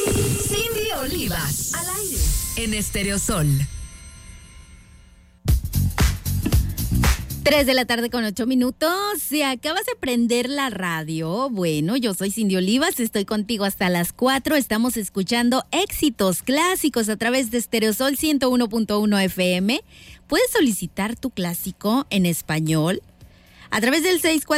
Cindy Olivas, al aire, en Estéreo Sol. 3:08 p.m. Si acabas de prender la radio, bueno, yo soy Cindy Olivas, estoy contigo hasta las 4. Estamos escuchando éxitos clásicos a través de Estéreo Sol 101.1 FM. Puedes solicitar tu clásico en español a través del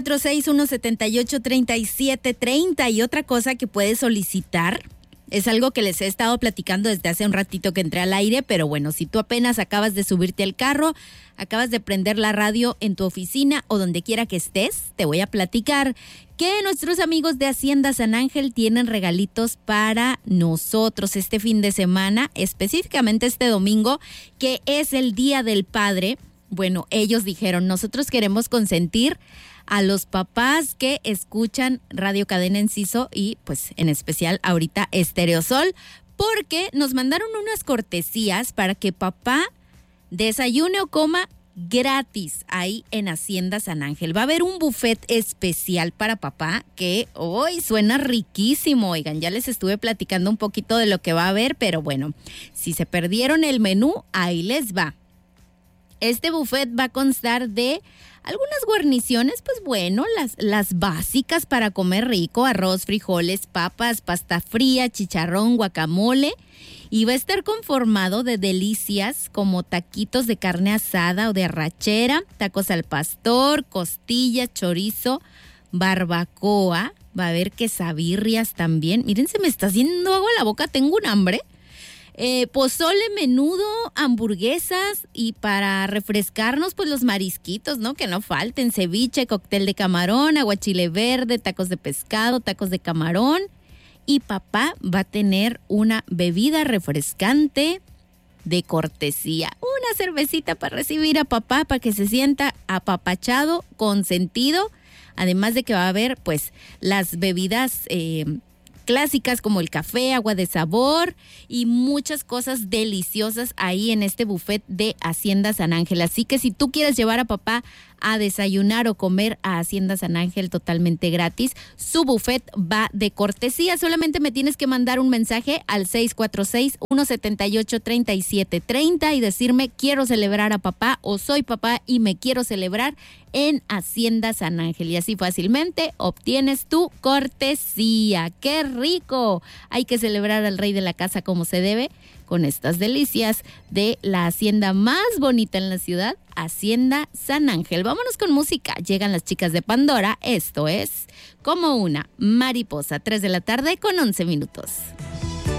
646-178-3730. Y otra cosa que puedes solicitar es algo que les he estado platicando desde hace un ratito que entré al aire, pero bueno, si tú apenas acabas de subirte al carro, acabas de prender la radio en tu oficina o donde quiera que estés, te voy a platicar que nuestros amigos de Hacienda San Ángel tienen regalitos para nosotros este fin de semana, específicamente este domingo, que es el Día del Padre. Bueno, ellos dijeron, nosotros queremos consentir a los papás que escuchan Radio Cadena Enciso y pues en especial ahorita Estéreo Sol, porque nos mandaron unas cortesías para que papá desayune o coma gratis ahí en Hacienda San Ángel. Va a haber un buffet especial para papá que hoy suena riquísimo. Oigan, ya les estuve platicando un poquito de lo que va a haber, pero bueno, si se perdieron el menú, ahí les va. Este buffet va a constar de algunas guarniciones, pues bueno, las básicas para comer rico: arroz, frijoles, papas, pasta fría, chicharrón, guacamole. Y va a estar conformado de delicias como taquitos de carne asada o de arrachera, tacos al pastor, costilla, chorizo, barbacoa. Va a haber quesabirrias también. Miren, se me está haciendo agua la boca, tengo un hambre. Pozole, menudo, hamburguesas y para refrescarnos pues los marisquitos, ¿no? Que no falten: ceviche, cóctel de camarón, aguachile verde, tacos de pescado, tacos de camarón. Y papá va a tener una bebida refrescante de cortesía, una cervecita para recibir a papá, para que se sienta apapachado, consentido. Además de que va a haber pues las bebidas clásicas como el café, agua de sabor y muchas cosas deliciosas ahí en este buffet de Hacienda San Ángel. Así que si tú quieres llevar a papá a desayunar o comer a Hacienda San Ángel totalmente gratis, su buffet va de cortesía. Solamente me tienes que mandar un mensaje al 646-178-3730 y decirme: quiero celebrar a papá o soy papá y me quiero celebrar en Hacienda San Ángel. Y así fácilmente obtienes tu cortesía. ¡Qué rico! Hay que celebrar al rey de la casa como se debe, con estas delicias de la hacienda más bonita en la ciudad, Hacienda San Ángel. Vámonos con música. Llegan las chicas de Pandora. Esto es Como una mariposa. 3:11 p.m.